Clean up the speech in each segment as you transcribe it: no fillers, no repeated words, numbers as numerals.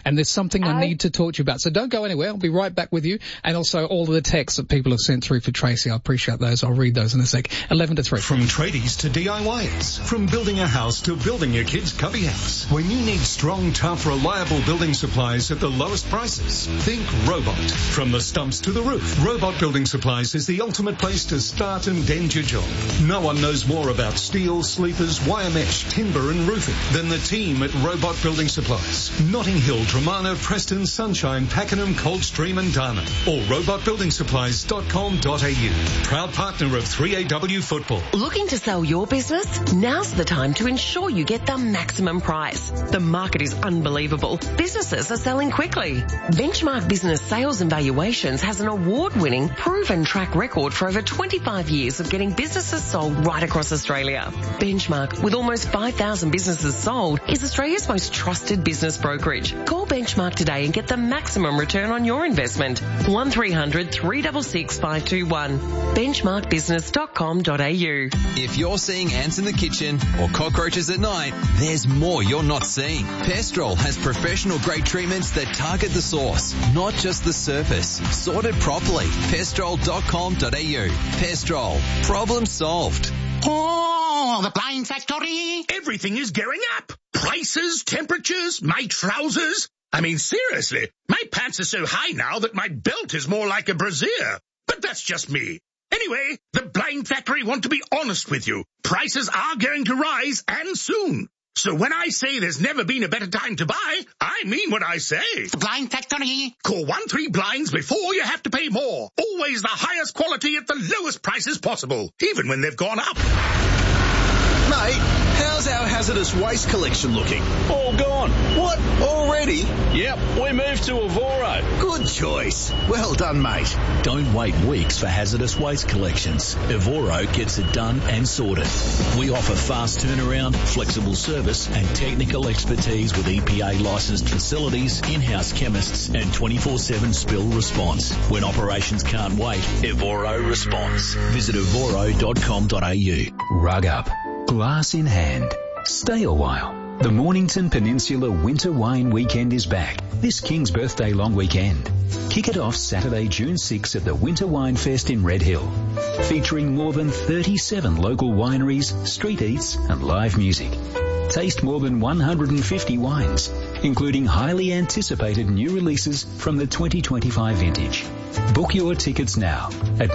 and there's something I need to talk to you about. So don't go anywhere. I'll be right back with you. And also all of the texts that people have sent through for Tracy. I appreciate those. I'll read those in a sec. 11 to 3. From tradies to DIYers, from building a house to building your kid's cubby house. When you need strong, tough, reliable building supplies at the lowest prices, think Robot. From the stumps to the roof, Robot Building Supplies is the ultimate place to start and end your job. No one knows more about steel, sleepers, wire mesh, timber and roofing than the team at Robot Building Supplies. Notting Hill, Dramana, Preston, Sunshine, Pakenham, Coldstream and Darna. Or robotbuildingsupplies.com.au. Proud partner of 3AW Football. Looking to sell your business? Now's the time to ensure you get the maximum price. The market is unbelievable. Businesses are selling quickly. Benchmark Business Sales and Valuations has an award-winning, proven track record for over 25 years of getting businesses sold right across Australia. Benchmark, with almost 5,000 businesses sold, is Australia's most trusted business brokerage. Call Benchmark today and get the maximum return on your investment. 1300 366 521. Benchmarkbusiness.com.au. If you're seeing ants in the kitchen or cockroaches at night, there's more you're not seeing. Pestrol has professional grade treatments that target the source, not just the surface. Sorted properly. Pestrol.com.au. Pestrol. Problem solved. Oh, the Blind Factory. Everything is going up. Prices, temperatures, my trousers. I mean, seriously, my pants are so high now that my belt is more like a brassiere. But that's just me. Anyway, the Blind Factory want to be honest with you. Prices are going to rise, and soon. So when I say there's never been a better time to buy, I mean what I say. The Blind Factory. Call 13 Blinds before you have to pay more. Always the highest quality at the lowest prices possible, even when they've gone up. Mate, how's our hazardous waste collection looking? All gone. What? Already? Yep, we moved to Evoro. Good choice. Well done, mate. Don't wait weeks for hazardous waste collections. Evoro gets it done and sorted. We offer fast turnaround, flexible service and technical expertise with EPA licensed facilities, in-house chemists and 24/7 spill response. When operations can't wait, Evoro responds. Visit evoro.com.au. Rug up. Glass in hand. Stay a while. The Mornington Peninsula Winter Wine Weekend is back this King's Birthday long weekend. Kick it off Saturday, June 6 at the Winter Wine Fest in Red Hill, featuring more than 37 local wineries, street eats and live music. Taste more than 150 wines, including highly anticipated new releases from the 2025 vintage. Book your tickets now at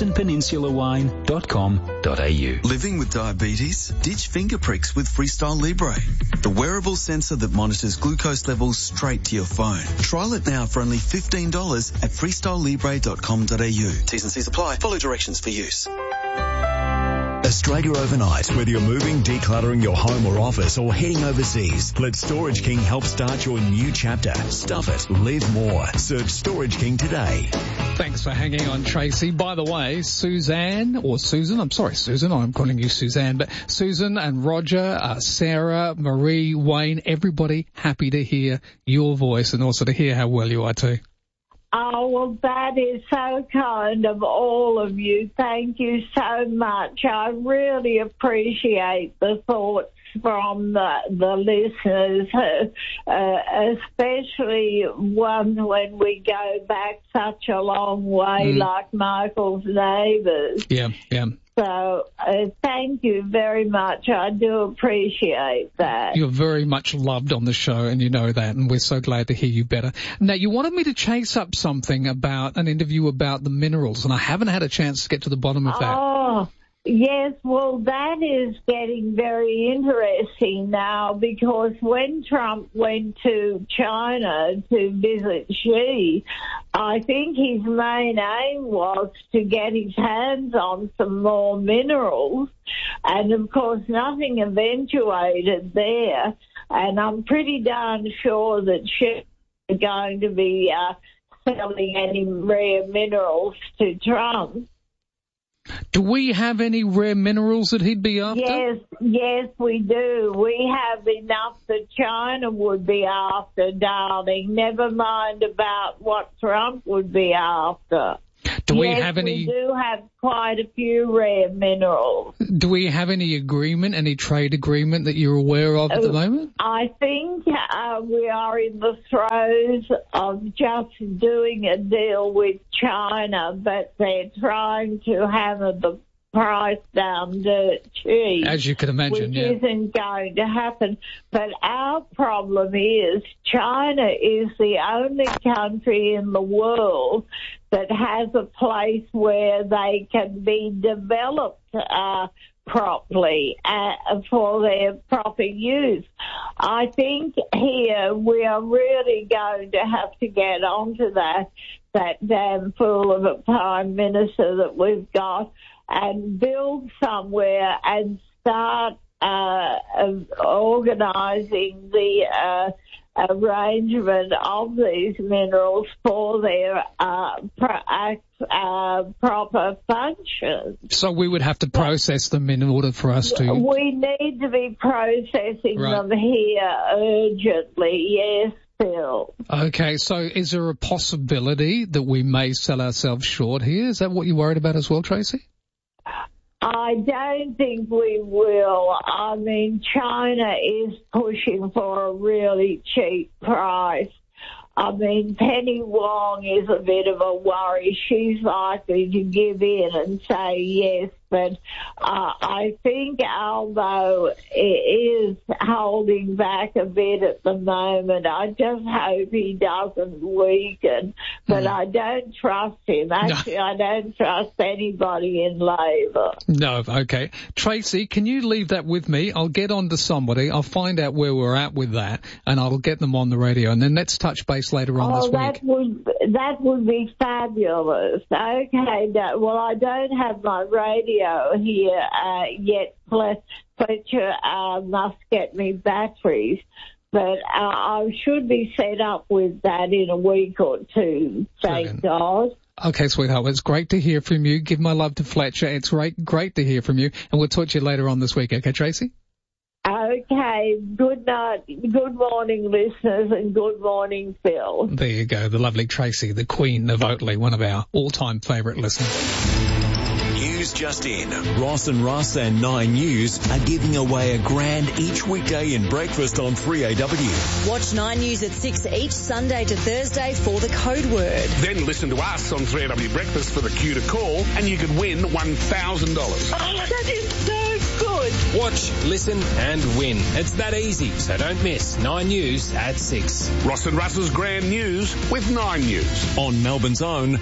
morningtonpeninsulawine.com.au. Living with diabetes? Ditch finger pricks with Freestyle Libre, the wearable sensor that monitors glucose levels straight to your phone. Trial it now for only $15 at freestylelibre.com.au. T's and C's apply. Follow directions for use. Australia overnight. Whether you're moving, decluttering your home or office, or heading overseas, let Storage King help start your new chapter. Stuff it. Live more. Search Storage King today. Thanks for hanging on, Tracy. By the way, Susan, I'm sorry, Susan, I'm calling you Suzanne, but Susan and Roger, Sarah, Marie, Wayne, everybody happy to hear your voice and also to hear how well you are too. Oh, well, that is so kind of all of you. Thank you so much. I really appreciate the thoughts from the listeners, especially ones when we go back such a long way, like Michael's neighbours. Yeah. So thank you very much. I do appreciate that. You're very much loved on the show, and you know that, and we're so glad to hear you better. Now, you wanted me to chase up something about an interview about the minerals, and I haven't had a chance to get to the bottom of that. Oh, yes. Well, that is getting very interesting now, because when Trump went to China to visit Xi, I think his main aim was to get his hands on some more minerals. And, of course, nothing eventuated there. And I'm pretty darn sure that Xi is going to be selling any rare minerals to Trump. Do we have any rare minerals that he'd be after? Yes, we do. We have enough that China would be after, darling. Never mind about what Trump would be after. Do we yes, have any? We do have quite a few rare minerals. Do we have any agreement, any trade agreement that you're aware of at the moment? I think we are in the throes of just doing a deal with China, but they're trying to hammer the price down dirt cheap. As you can imagine, which yeah. isn't going to happen. But our problem is China is the only country in the world that has a place where they can be developed properly for their proper use. I think here we are really going to have to get onto that damn fool of a Prime Minister that we've got and build somewhere and start organising the arrangement of these minerals for their proper function. So we would have to process them in order for us to... We need to be processing them here urgently, yes, Phil. Okay, so is there a possibility that we may sell ourselves short here? Is that what you're worried about as well, Tracy? I don't think we will. I mean, China is pushing for a really cheap price. I mean, Penny Wong is a bit of a worry. She's likely to give in and say yes, but I think Albo is holding back a bit at the moment. I just hope he doesn't weaken, but I don't trust him. Actually, no. I don't trust anybody in Labor. No, okay. Tracy, can you leave that with me? I'll get on to somebody. I'll find out where we're at with that, and I'll get them on the radio, and then let's touch base later on this week. That would be fabulous. Okay, well, I don't have my radio here yet. Fletcher must get me batteries, but I should be set up with that in a week or two, thank God. Okay, sweetheart, well, it's great to hear from you. Give my love to Fletcher. It's great to hear from you, and we'll talk to you later on this week, okay, Tracy? Okay, good night, good morning, listeners, and good morning, Phil. There you go, the lovely Tracy, the Queen of Oatley, one of our all-time favourite listeners. News just in. Ross and Russ and 9 News are giving away $1,000 each weekday in breakfast on 3AW. Watch 9 News at 6 each Sunday to Thursday for the code word. Then listen to us on 3AW Breakfast for the cue to call, and you could win $1,000. Oh, that is so good. Watch, listen and win. It's that easy, so don't miss 9 News at 6. Ross and Russ's Grand News with 9 News. On Melbourne's own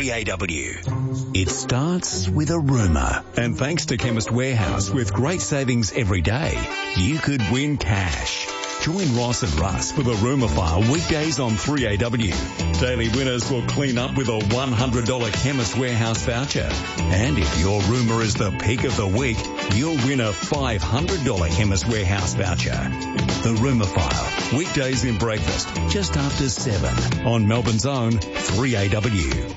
3AW. It starts with a rumour. And thanks to Chemist Warehouse, with great savings every day, you could win cash. Join Ross and Russ for the Rumour File weekdays on 3AW. Daily winners will clean up with a $100 Chemist Warehouse voucher. And if your rumour is the peak of the week, you'll win a $500 Chemist Warehouse voucher. The Rumour File, weekdays in breakfast, just after 7 on Melbourne's own 3AW.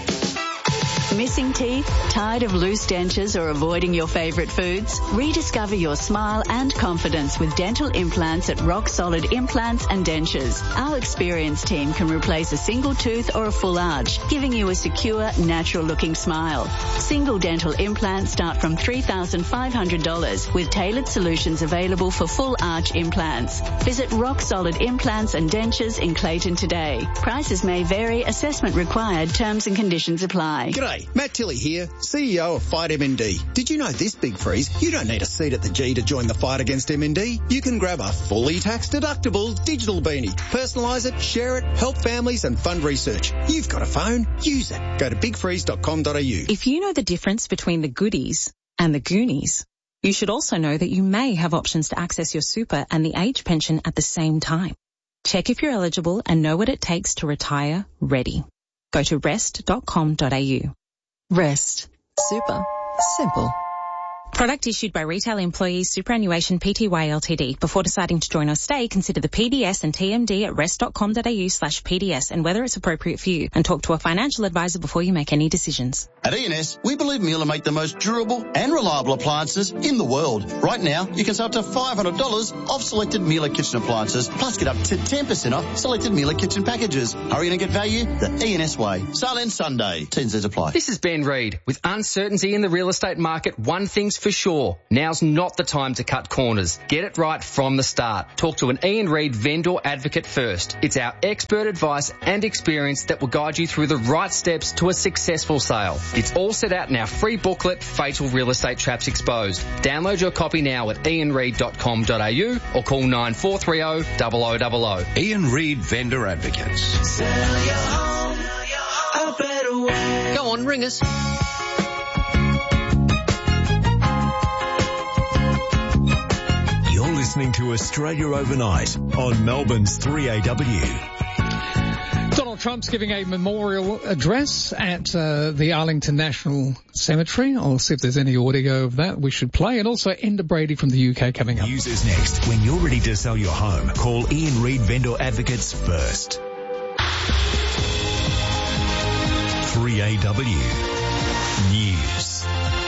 Missing teeth? Tired of loose dentures or avoiding your favourite foods? Rediscover your smile and confidence with dental implants at Rock Solid Implants and Dentures. Our experienced team can replace a single tooth or a full arch, giving you a secure, natural-looking smile. Single dental implants start from $3,500 with tailored solutions available for full arch implants. Visit Rock Solid Implants and Dentures in Clayton today. Prices may vary, assessment required, terms and conditions apply. G'day, Matt Tilley here, CEO of Fight MND. Did you know this big freeze? You don't need a seat at the G to join the fight against MND. You can grab a fully tax-deductible digital beanie, personalise it, share it, help families and fund research. You've got a phone, use it. Go to bigfreeze.com.au. If you know the difference between the goodies and the Goonies, you should also know that you may have options to access your super and the age pension at the same time. Check if you're eligible and know what it takes to retire ready. Go to rest.com.au. Rest. Super. Simple. Product issued by Retail Employees Superannuation Pty Ltd. Before deciding to join or stay, consider the PDS and TMD at rest.com.au/PDS and whether it's appropriate for you, and talk to a financial advisor before you make any decisions. At ENS, we believe Miele make the most durable and reliable appliances in the world. Right now, you can save up to $500 off selected Miele kitchen appliances, plus get up to 10% off selected Miele kitchen packages. Hurry in and get value the ENS way. Sale ends Sunday. T&Cs apply. This is Ben Reid. With uncertainty in the real estate market, one thing's for sure. Now's not the time to cut corners. Get it right from the start. Talk to an Ian Reid vendor advocate first. It's our expert advice and experience that will guide you through the right steps to a successful sale. It's all set out in our free booklet, Fatal Real Estate Traps Exposed. Download your copy now at ianreid.com.au or call 9430 0000. Ian Reid Vendor Advocates. Sell your home a better way. Go on, ring us. You're listening to Australia Overnight on Melbourne's 3AW. Donald Trump's giving a memorial address at the Arlington National Cemetery. I'll see if there's any audio of that we should play. And also Enda Brady from the UK coming up. News is next. When you're ready to sell your home, call Ian Reid Vendor Advocates first. 3AW News.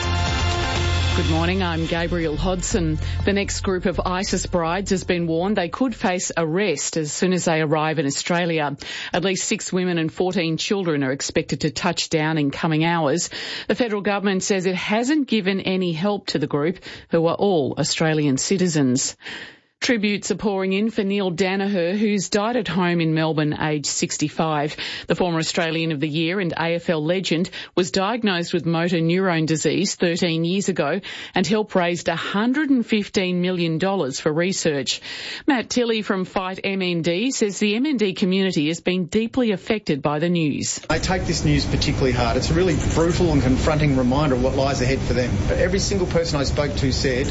Good morning, I'm Gabriel Hodson. The next group of ISIS brides has been warned they could face arrest as soon as they arrive in Australia. At least 6 women and 14 children are expected to touch down in coming hours. The federal government says it hasn't given any help to the group, who are all Australian citizens. Tributes are pouring in for Neil Danaher, who's died at home in Melbourne, aged 65. The former Australian of the Year and AFL legend was diagnosed with motor neurone disease 13 years ago and helped raise $115 million for research. Matt Tilley from Fight MND says the MND community has been deeply affected by the news. I take this news particularly hard. It's a really brutal and confronting reminder of what lies ahead for them. But every single person I spoke to said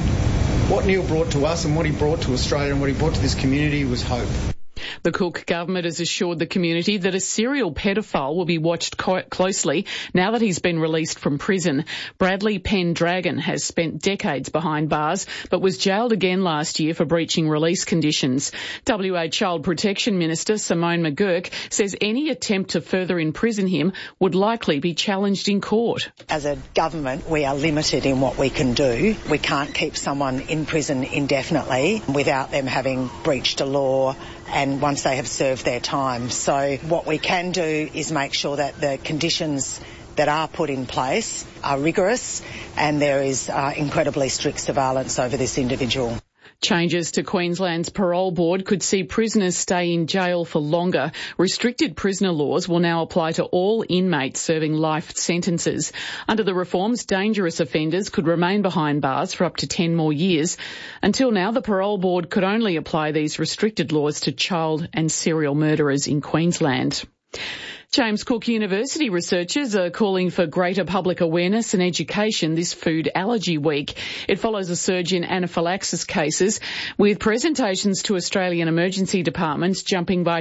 what Neil brought to us and what he brought to Australia and what he brought to this community was hope. The Cook government has assured the community that a serial pedophile will be watched closely now that he's been released from prison. Bradley Pendragon has spent decades behind bars but was jailed again last year for breaching release conditions. WA Child Protection Minister Simone McGurk says any attempt to further imprison him would likely be challenged in court. As a government, we are limited in what we can do. We can't keep someone in prison indefinitely without them having breached a law and once they have served their time. So what we can do is make sure that the conditions that are put in place are rigorous and there is incredibly strict surveillance over this individual. Changes to Queensland's parole board could see prisoners stay in jail for longer. Restricted prisoner laws will now apply to all inmates serving life sentences. Under the reforms, dangerous offenders could remain behind bars for up to 10 more years. Until now, the parole board could only apply these restricted laws to child and serial murderers in Queensland. James Cook University researchers are calling for greater public awareness and education this food allergy week. It follows a surge in anaphylaxis cases, with presentations to Australian emergency departments jumping by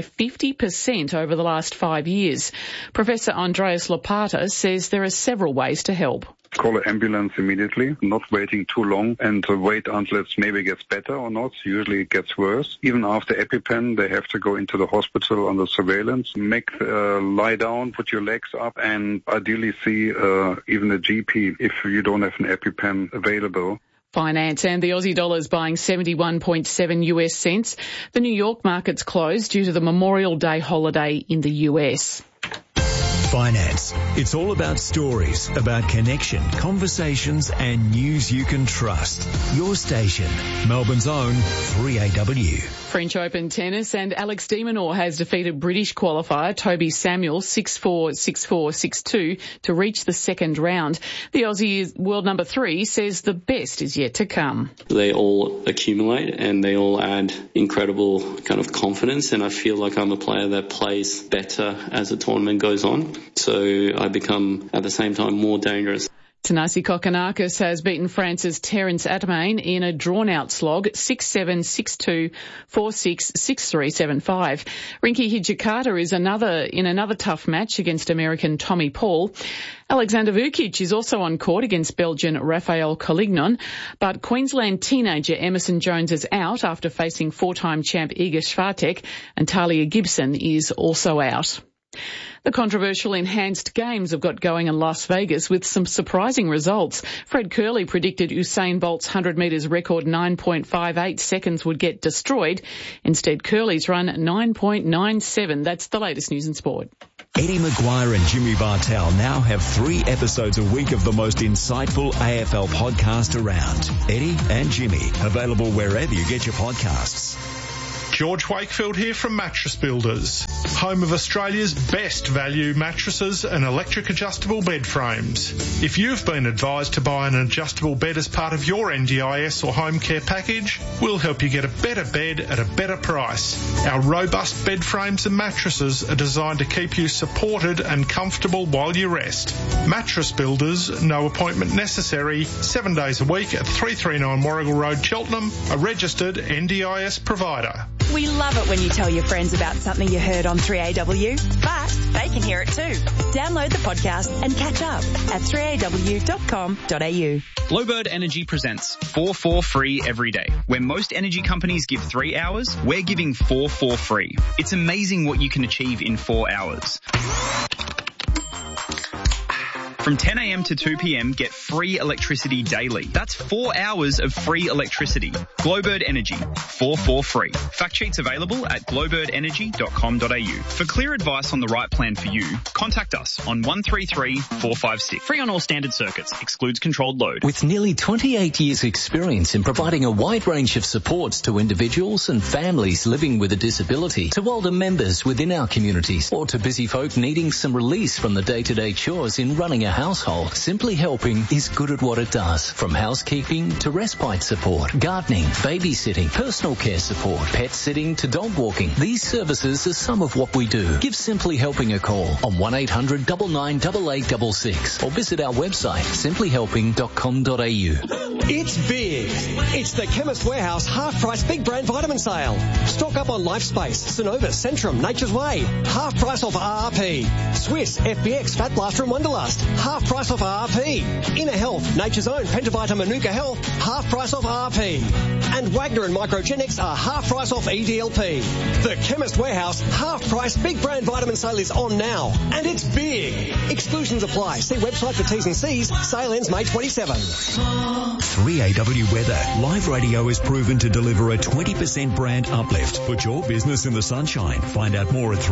50% over the last 5 years. Professor Andreas Lopata says there are several ways to help. Call an ambulance immediately, not waiting too long, and wait until it maybe gets better or not. Usually it gets worse. Even after EpiPen, they have to go into the hospital under surveillance. Lie down, put your legs up, and ideally see even a GP if you don't have an EpiPen available. Finance and the Aussie dollar is buying 71.7 US cents. The New York market's closed due to the Memorial Day holiday in the US. Finance. It's all about stories, about connection, conversations and news you can trust. Your station, Melbourne's own 3AW. French Open tennis, and Alex de Minaur has defeated British qualifier Toby Samuel 6-4, 6-4, 6-2 to reach the second round. The Aussie world number 3 says the best is yet to come. They all accumulate and they all add incredible kind of confidence, and I feel like I'm a player that plays better as the tournament goes on. So I become, at the same time, more dangerous. Thanasi Kokkinakis has beaten France's Terence Atamain in a drawn-out slog, 6-7, 6-2, 4-6, 6-3, 7-5. Rinky Hijikata is in another tough match against American Tommy Paul. Alexander Vukic is also on court against Belgian Rafael Collignon, but Queensland teenager Emerson Jones is out after facing four-time champ Iga Swiatek, and Talia Gibson is also out. The controversial enhanced games have got going in Las Vegas with some surprising results. Fred Curley predicted Usain Bolt's 100 metres record 9.58 seconds would get destroyed. Instead, Curley's run 9.97. That's the latest news in sport. Eddie Maguire and Jimmy Bartel now have 3 episodes a week of the most insightful AFL podcast around. Eddie and Jimmy, available wherever you get your podcasts. George Wakefield here from Mattress Builders, home of Australia's best value mattresses and electric adjustable bed frames. If you've been advised to buy an adjustable bed as part of your NDIS or home care package, we'll help you get a better bed at a better price. Our robust bed frames and mattresses are designed to keep you supported and comfortable while you rest. Mattress Builders, no appointment necessary, 7 days a week at 339 Warrigal Road, Cheltenham, a registered NDIS provider. We love it when you tell your friends about something you heard on 3AW, but they can hear it too. Download the podcast and catch up at 3aw.com.au. Glowbird Energy presents 4 free every day. Where most energy companies give 3 hours, we're giving 4 free. It's amazing what you can achieve in 4 hours. From 10 a.m. to 2 p.m, get free electricity daily. That's 4 hours of free electricity. Glowbird Energy, 4 free. Fact sheets available at glowbirdenergy.com.au. For clear advice on the right plan for you, contact us on 133 456. Free on all standard circuits. Excludes controlled load. With nearly 28 years' experience in providing a wide range of supports to individuals and families living with a disability, to older members within our communities, or to busy folk needing some release from the day-to-day chores in running a household, Simply Helping is good at what it does. From housekeeping to respite support, gardening, babysitting, personal care support, pet sitting to dog walking. These services are some of what we do. Give Simply Helping a call on 1800 998866 or visit our website simplyhelping.com.au. It's big. It's the Chemist Warehouse half-price big brand vitamin sale. Stock up on LifeSpace, Synovus, Centrum, Nature's Way. Half price off RRP. Swiss, FBX, Fat Blaster and Wonderlust. Half price off RRP. Inner Health, Nature's Own, Pentavita, Manuka Health. Half price off RRP. And Wagner and Microgenics are half price off EDLP. The Chemist Warehouse half price big brand vitamin sale is on now. And it's big. Exclusions apply. See website for T's and C's. Sale ends May 27. 3AW Weather. Live radio is proven to deliver a 20% brand uplift. Put your business in the sunshine. Find out more at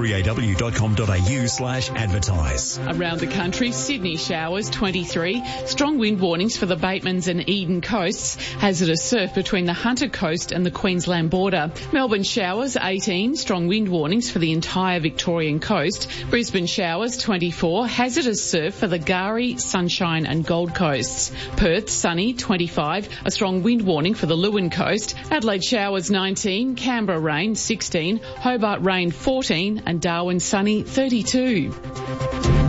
3aw.com.au/advertise. Around the country, Sydney showers 23, strong wind warnings for the Batemans and Eden coasts, hazardous surf between the Hunter coast and the Queensland border. Melbourne showers 18, strong wind warnings for the entire Victorian coast. Brisbane showers 24, hazardous surf for the Gari, Sunshine and Gold coasts. Perth sunny 25, a strong wind warning for the Leeuwin coast. Adelaide showers 19, Canberra rain 16, Hobart rain 14 and Darwin sunny 32.